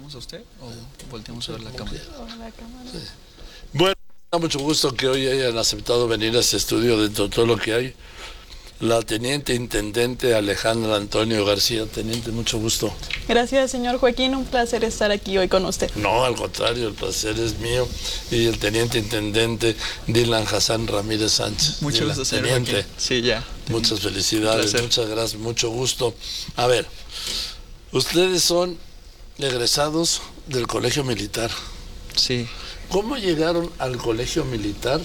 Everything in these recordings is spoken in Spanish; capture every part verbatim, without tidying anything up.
¿Volteamos a usted o volteamos a ver la cámara? La cámara. Sí. Bueno, me da mucho gusto que hoy hayan aceptado venir a este estudio dentro de todo lo que hay. La teniente intendente Alejandra Antonio García. Teniente, mucho gusto. Gracias, señor Joaquín, un placer estar aquí hoy con usted. No, al contrario, el placer es mío. Y el teniente intendente Dylan Hassan Ramírez Sánchez. Mucho Dylan, gusto, señor teniente. Joaquín. Sí, ya. Muchas felicidades, muchas gracias, mucho gusto. A ver, ustedes son egresados del Colegio Militar. Sí. ¿Cómo llegaron al Colegio Militar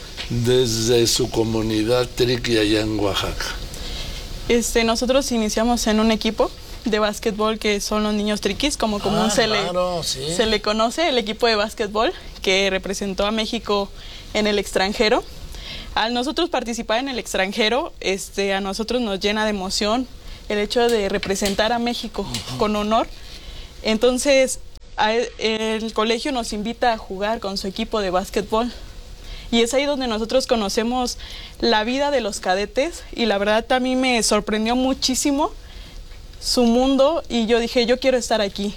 desde su comunidad triqui allá en Oaxaca? Este, nosotros iniciamos en un equipo de básquetbol que son los niños triquis, como común ah, se, claro, le, sí. se le conoce, el equipo de básquetbol que representó a México en el extranjero. Al nosotros participar en el extranjero, este, a nosotros nos llena de emoción el hecho de representar a México uh-huh. con honor. Entonces, a, el colegio nos invita a jugar con su equipo de básquetbol. Y es ahí donde nosotros conocemos la vida de los cadetes y la verdad a mí me sorprendió muchísimo su mundo y yo dije, yo quiero estar aquí.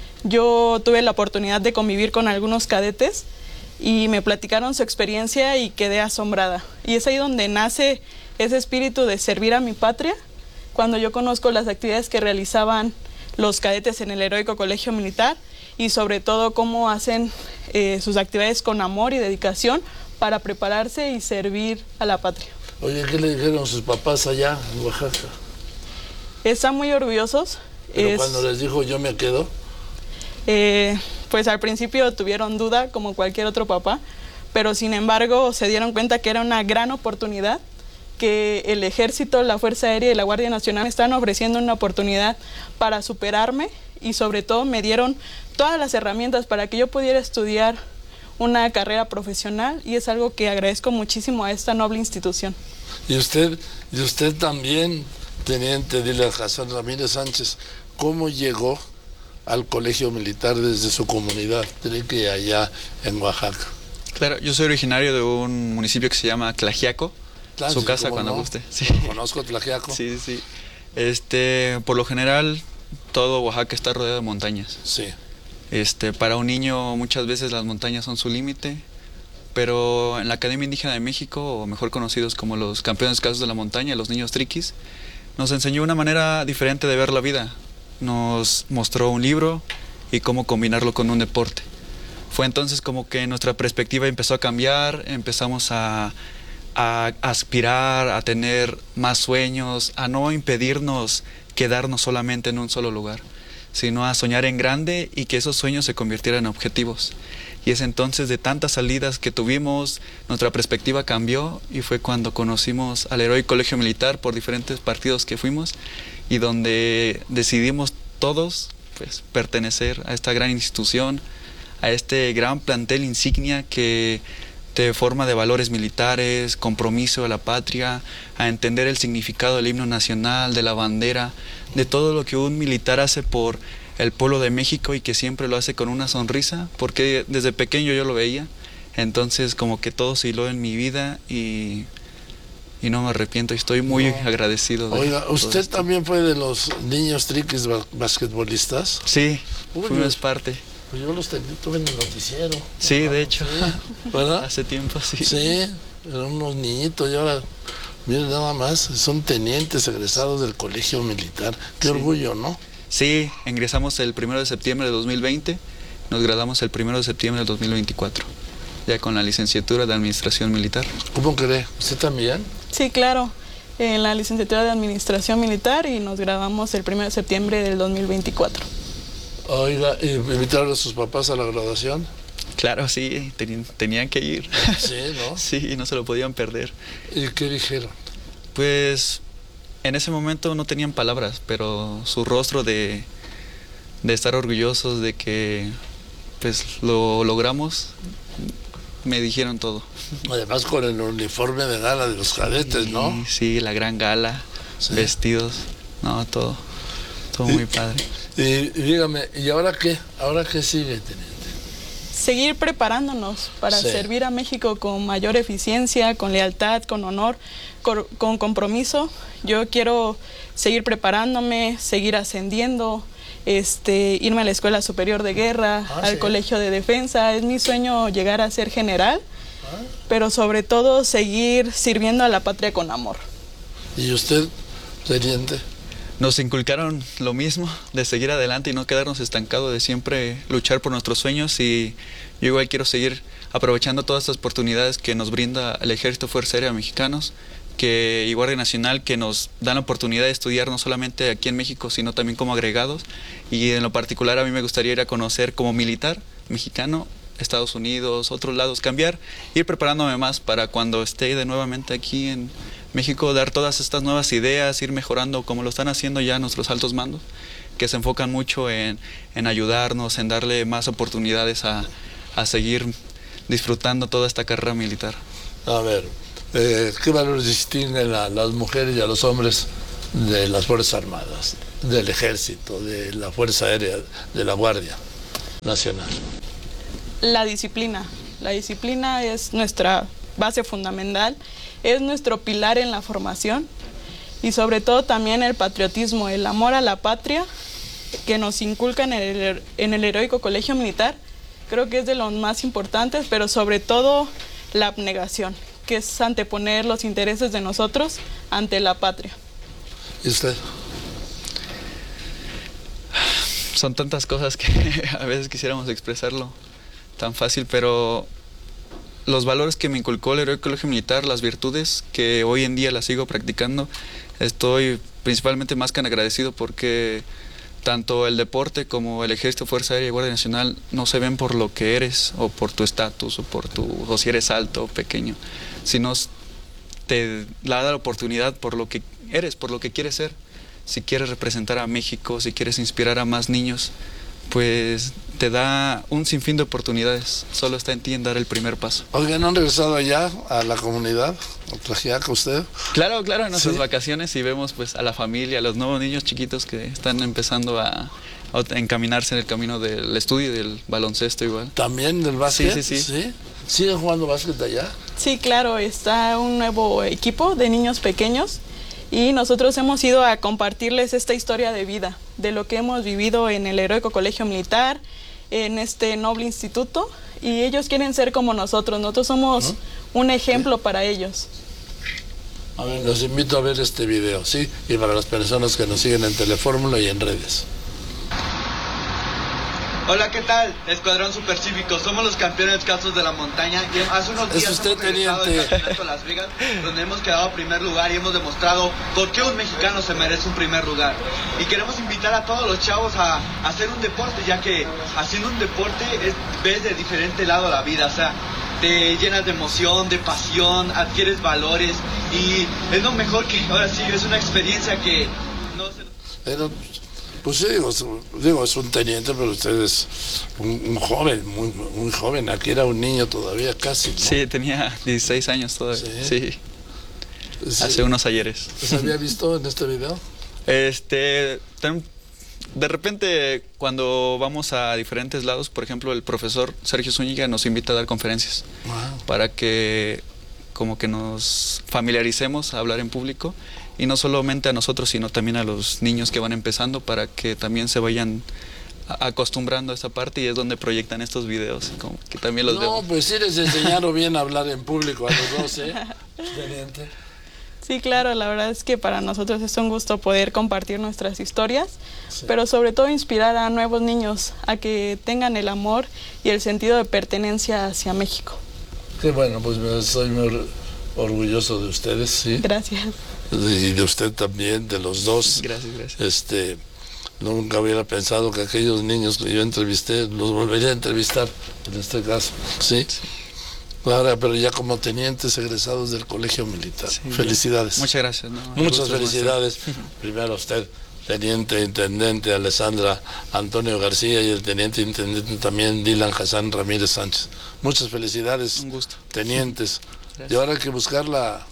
Yo tuve la oportunidad de convivir con algunos cadetes y me platicaron su experiencia y quedé asombrada. Y es ahí donde nace ese espíritu de servir a mi patria, cuando yo conozco las actividades que realizaban los cadetes en el Heroico Colegio Militar y sobre todo cómo hacen eh, sus actividades con amor y dedicación para prepararse y servir a la patria. Oye, ¿qué le dijeron sus papás allá en Oaxaca? Están muy orgullosos. Pero es, cuando les dijo yo me quedo. Eh, pues al principio tuvieron duda, como cualquier otro papá, pero sin embargo se dieron cuenta que era una gran oportunidad, que el Ejército, la Fuerza Aérea y la Guardia Nacional están ofreciendo una oportunidad para superarme y sobre todo me dieron todas las herramientas para que yo pudiera estudiar una carrera profesional y es algo que agradezco muchísimo a esta noble institución. Y usted, y usted también, teniente Dylan Hassan Ramírez Sánchez, ¿cómo llegó al Colegio Militar desde su comunidad triqui allá en Oaxaca? Claro, yo soy originario de un municipio que se llama Tlaxiaco. Claro, su sí, casa cuando no? guste. Sí. Conozco Tlaxiaco. Sí, sí. Este, por lo general, todo Oaxaca está rodeado de montañas. Sí. Este, para un niño muchas veces las montañas son su límite, pero en la Academia Indígena de México, o mejor conocidos como los campeones casos de la montaña, los niños triquis, nos enseñó una manera diferente de ver la vida. Nos mostró un libro y cómo combinarlo con un deporte. Fue entonces como que nuestra perspectiva empezó a cambiar, empezamos a, a aspirar, a tener más sueños, a no impedirnos quedarnos solamente en un solo lugar, sino a soñar en grande y que esos sueños se convirtieran en objetivos. Y es entonces de tantas salidas que tuvimos, nuestra perspectiva cambió y fue cuando conocimos al Heroico Colegio Militar por diferentes partidos que fuimos y donde decidimos todos pues, pertenecer a esta gran institución, a este gran plantel insignia que te forma de valores militares, compromiso a la patria, a entender el significado del himno nacional, de la bandera, de todo lo que un militar hace por el pueblo de México y que siempre lo hace con una sonrisa, porque desde pequeño yo lo veía, entonces como que todo se hiló en mi vida y, y no me arrepiento, y estoy muy no. agradecido. De Oiga, ¿usted esto. también fue de los niños triquis basquetbolistas? Sí, Uy, fuimos parte. Pues yo los tenía, tuve en el noticiero. Sí, de hecho, sí, ¿verdad? Hace tiempo, sí. Sí, eran unos niñitos y ahora, miren nada más, son tenientes egresados del Colegio Militar. Qué sí. orgullo, ¿no? Sí, ingresamos el primero de septiembre de dos mil veinte, nos graduamos el primero de septiembre de dos mil veinticuatro, ya con la licenciatura de Administración Militar. ¿Cómo cree? ¿Usted también? Sí, claro, en la licenciatura de Administración Militar y nos graduamos el primero de septiembre del dos mil veinticuatro. Oiga, ¿invitaron a sus papás a la graduación? Claro, sí, ten, tenían que ir. Sí, ¿no? Sí, no se lo podían perder. ¿Y qué dijeron? Pues en ese momento no tenían palabras, pero su rostro de, de estar orgullosos de que pues lo logramos, me dijeron todo. Además con el uniforme de gala de los cadetes, sí, ¿no? Sí, la gran gala, sí. Vestidos, no, todo, todo muy padre. Y, y dígame, ¿y ahora qué? ¿Ahora qué sigue, teniente? Seguir preparándonos para sí. servir a México con mayor eficiencia, con lealtad, con honor, con, con compromiso. Yo quiero seguir preparándome, seguir ascendiendo, este, irme a la Escuela Superior de Guerra, Ah, al sí. Colegio de Defensa. Es mi sueño llegar a ser general, Ah. pero sobre todo seguir sirviendo a la patria con amor. ¿Y usted, teniente? Nos inculcaron lo mismo, de seguir adelante y no quedarnos estancados, de siempre luchar por nuestros sueños, y yo igual quiero seguir aprovechando todas estas oportunidades que nos brinda el Ejército Fuerza Aérea Mexicanos, que, y Guardia Nacional, que nos dan la oportunidad de estudiar no solamente aquí en México, sino también como agregados, y en lo particular a mí me gustaría ir a conocer como militar mexicano Estados Unidos, otros lados, cambiar, ir preparándome más para cuando esté de nuevamente aquí en México, dar todas estas nuevas ideas, ir mejorando como lo están haciendo ya nuestros altos mandos, que se enfocan mucho en, en ayudarnos, en darle más oportunidades a, a seguir disfrutando toda esta carrera militar. A ver, eh, ¿qué valores distinguen a las mujeres y a los hombres de las Fuerzas Armadas, del Ejército, de la Fuerza Aérea, de la Guardia Nacional? La disciplina. La disciplina es nuestra base fundamental, es nuestro pilar en la formación, y sobre todo también el patriotismo, el amor a la patria que nos inculcan en el, en el heroico Colegio Militar. Creo que es de los más importantes, pero sobre todo la abnegación, que es anteponer los intereses de nosotros ante la patria. ¿Y usted? Son tantas cosas que a veces quisiéramos expresarlo tan fácil, pero los valores que me inculcó el Heroico Colegio Militar, las virtudes que hoy en día las sigo practicando, estoy principalmente más que agradecido, porque tanto el deporte como el Ejército, Fuerza Aérea y Guardia Nacional no se ven por lo que eres o por tu estatus o por tu, o si eres alto o pequeño, sino te da la oportunidad por lo que eres, por lo que quieres ser. Si quieres representar a México, si quieres inspirar a más niños, pues te da un sinfín de oportunidades. Solo está en ti en dar el primer paso. Oigan, ¿no han regresado allá a la comunidad, a Tlaxiaca, usted? Claro, claro, en nuestras ¿Sí? vacaciones, y vemos pues a la familia, a los nuevos niños chiquitos que están empezando a, a encaminarse en el camino del estudio y del baloncesto igual. ¿También del básquet? Sí, sí, sí. ¿Siguen jugando básquet allá? Sí, claro, está un nuevo equipo de niños pequeños y nosotros hemos ido a compartirles esta historia de vida, de lo que hemos vivido en el Heroico Colegio Militar, en este noble instituto, y ellos quieren ser como nosotros. Nosotros somos ¿no? un ejemplo para ellos. A ver, los invito a ver este video, ¿sí? Y para las personas que nos siguen en Telefórmula y en redes. Hola, ¿qué tal? Escuadrón Supercívico, somos los campeones calzos de la montaña y hace unos días usted, hemos regresado del teniente. campeonato Las Vegas, donde hemos quedado primer lugar y hemos demostrado por qué un mexicano se merece un primer lugar. Y queremos invitar a todos los chavos a, a hacer un deporte, ya que haciendo un deporte es, ves de diferente lado la vida, o sea, te llenas de emoción, de pasión, adquieres valores y es lo mejor que ahora sí, es una experiencia que no se... Pero, pues sí, digo, digo, es un teniente, pero usted es un, un joven, muy, muy joven. Aquí era un niño todavía casi, ¿no? Sí, tenía dieciséis años todavía. Sí. sí. Sí. Hace unos ayeres. ¿Se había visto en este video? Este, de repente cuando vamos a diferentes lados, por ejemplo, el profesor Sergio Zúñiga nos invita a dar conferencias wow. para que como que nos familiaricemos a hablar en público, y no solamente a nosotros, sino también a los niños que van empezando, para que también se vayan acostumbrando a esa parte, y es donde proyectan estos videos, como que también los No, veo. pues sí les enseñaron bien a hablar en público a los dos, ¿eh? Teniente. Sí, claro, la verdad es que para nosotros es un gusto poder compartir nuestras historias, sí. pero sobre todo inspirar a nuevos niños a que tengan el amor y el sentido de pertenencia hacia México. Qué bueno, pues soy muy orgulloso de ustedes, ¿sí? Gracias. Y de usted también, de los dos. Gracias, gracias. Este, nunca hubiera pensado que aquellos niños que yo entrevisté, los volvería a entrevistar, en este caso, ¿sí? sí. Ahora, pero ya como tenientes egresados del Colegio Militar. Sí, felicidades. Muchas gracias. No, Muchas felicidades. Primero a usted, teniente intendente Alessandra Antonio García, y el teniente intendente también Dylan Hassan Ramírez Sánchez. Muchas felicidades. Un gusto. Tenientes. Gracias. Y ahora hay que buscar la,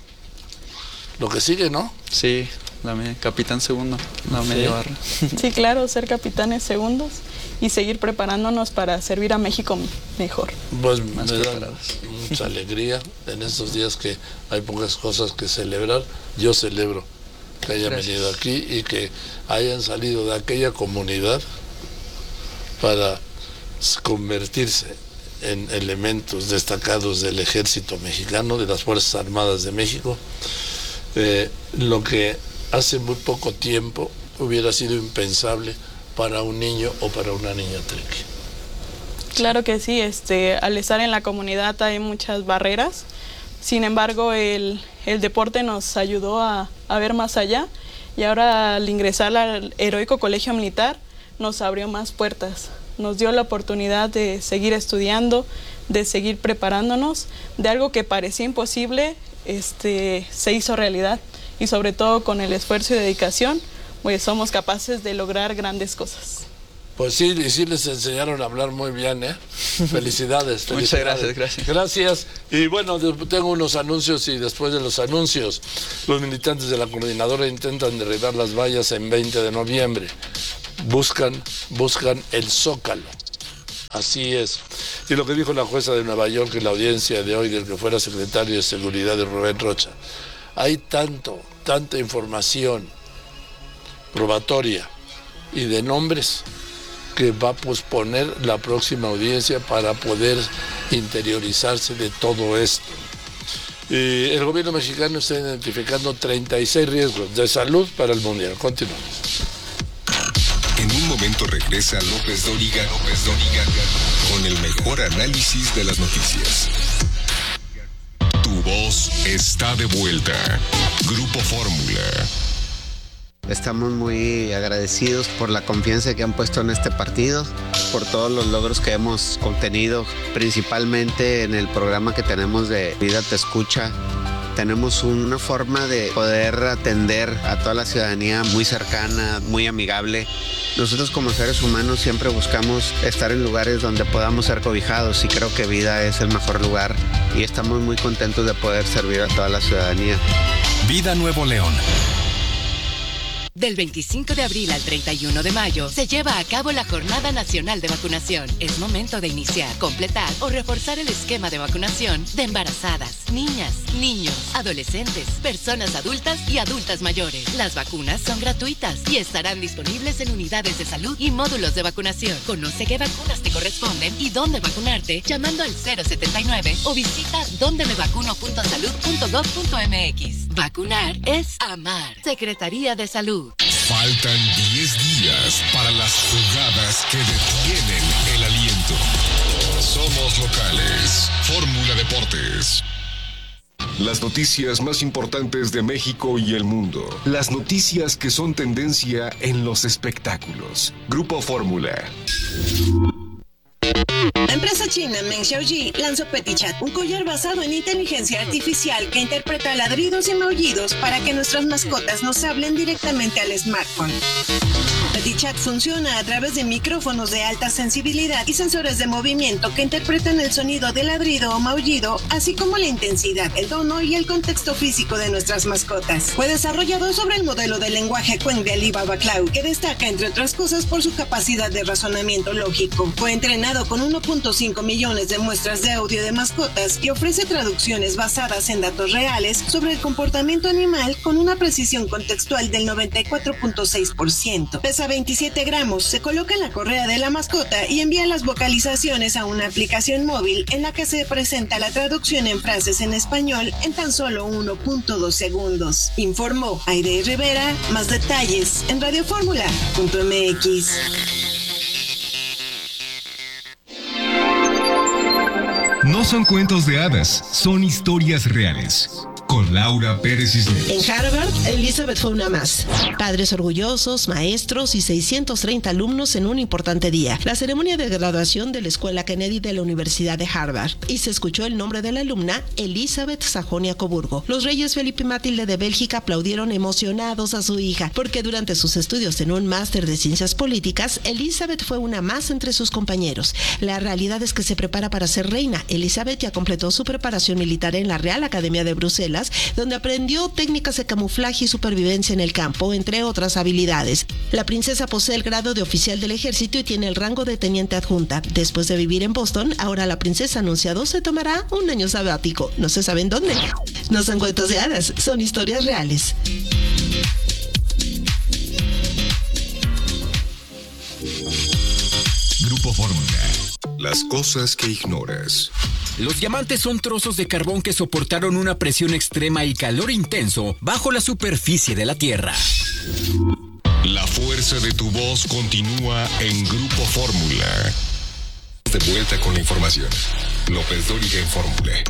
lo que sigue, ¿no? Sí, la media, capitán segundo, la sí. media barra. Sí, claro, ser capitanes segundos y seguir preparándonos para servir a México mejor. Pues Más me da preparados. mucha alegría en estos días que hay pocas cosas que celebrar. Yo celebro que hayan Gracias. venido aquí y que hayan salido de aquella comunidad para convertirse en elementos destacados del ejército mexicano, de las Fuerzas Armadas de México, eh, lo que hace muy poco tiempo hubiera sido impensable para un niño o para una niña triqui. Claro que sí, este, al estar en la comunidad hay muchas barreras, sin embargo el, el deporte nos ayudó a, a ver más allá y ahora al ingresar al Heroico Colegio Militar nos abrió más puertas, nos dio la oportunidad de seguir estudiando, de seguir preparándonos, de algo que parecía imposible, este, se hizo realidad y sobre todo con el esfuerzo y dedicación, pues somos capaces de lograr grandes cosas. Pues sí, y sí les enseñaron a hablar muy bien, ¿eh? Felicidades, felicidades. Muchas gracias, gracias. Gracias. Y bueno, tengo unos anuncios y después de los anuncios, los militantes de la coordinadora intentan derribar las vallas en veinte de noviembre. Buscan, buscan el Zócalo. Así es. Y lo que dijo la jueza de Nueva York en la audiencia de hoy del que fuera secretario de Seguridad de Rubén Rocha. Hay tanto, tanta información probatoria y de nombres que va a posponer la próxima audiencia para poder interiorizarse de todo esto. Y el gobierno mexicano está identificando treinta y seis riesgos de salud para el Mundial. Continuamos. En un momento regresa López Dóriga, López Dóriga, con el mejor análisis de las noticias. Tu voz está de vuelta. Grupo Fórmula. Estamos muy agradecidos por la confianza que han puesto en este partido, por todos los logros que hemos obtenido, principalmente en el programa que tenemos de Vida Te Escucha. Tenemos una forma de poder atender a toda la ciudadanía muy cercana, muy amigable. Nosotros como seres humanos siempre buscamos estar en lugares donde podamos ser cobijados y creo que Vida es el mejor lugar y estamos muy contentos de poder servir a toda la ciudadanía. Vida Nuevo León. Del veinticinco de abril al treinta y uno de mayo se lleva a cabo la Jornada Nacional de Vacunación. Es momento de iniciar, completar o reforzar el esquema de vacunación de embarazadas, niñas, niños, adolescentes, personas adultas y adultas mayores. Las vacunas son gratuitas y estarán disponibles en unidades de salud y módulos de vacunación. Conoce qué vacunas te corresponden y dónde vacunarte llamando al cero setenta y nueve o visita donde me vacuno punto salud punto gov punto mx. Vacunar es amar. Secretaría de Salud. Faltan diez días para las jugadas que detienen el aliento. Somos locales. Fórmula Deportes. Las noticias más importantes de México y el mundo. Las noticias que son tendencia en los espectáculos. Grupo Fórmula. La empresa china Meng Xiaoji lanzó PetiChat, un collar basado en inteligencia artificial que interpreta ladridos y maullidos para que nuestras mascotas nos hablen directamente al smartphone. PetiChat funciona a través de micrófonos de alta sensibilidad y sensores de movimiento que interpretan el sonido de ladrido o maullido, así como la intensidad, el tono y el contexto físico de nuestras mascotas. Fue desarrollado sobre el modelo de lenguaje Qwen de Alibaba Cloud, que destaca, entre otras cosas, por su capacidad de razonamiento lógico. Fue entrenado con uno punto cinco millones de muestras de audio de mascotas y ofrece traducciones basadas en datos reales sobre el comportamiento animal con una precisión contextual del noventa y cuatro punto seis por ciento. Pesa veintisiete gramos, se coloca en la correa de la mascota y envía las vocalizaciones a una aplicación móvil en la que se presenta la traducción en frases en español en tan solo uno punto dos segundos. Informó Aide Rivera. Más detalles en radioformula punto mx. No son cuentos de hadas, son historias reales. Con Laura Pérez Cisneros. En Harvard, Elizabeth fue una más. Padres orgullosos, maestros y seiscientos treinta alumnos en un importante día. La ceremonia de graduación de la Escuela Kennedy de la Universidad de Harvard. Y se escuchó el nombre de la alumna, Elizabeth Sajonia-Coburgo. Los reyes Felipe y Matilde de Bélgica aplaudieron emocionados a su hija, porque durante sus estudios en un máster de ciencias políticas, Elizabeth fue una más entre sus compañeros. La realidad es que se prepara para ser reina. Elizabeth ya completó su preparación militar en la Real Academia de Bruselas, donde aprendió técnicas de camuflaje y supervivencia en el campo, entre otras habilidades. La princesa posee el grado de oficial del ejército y tiene el rango de teniente adjunta. Después de vivir en Boston, ahora la princesa ha anunciado se tomará un año sabático. No se sabe en dónde. No son cuentos de hadas, son historias reales. Grupo Fórmula. Las cosas que ignoras. Los diamantes son trozos de carbón que soportaron una presión extrema y calor intenso bajo la superficie de la Tierra. La fuerza de tu voz continúa en Grupo Fórmula. De vuelta con la información. López Dóriga en Fórmula.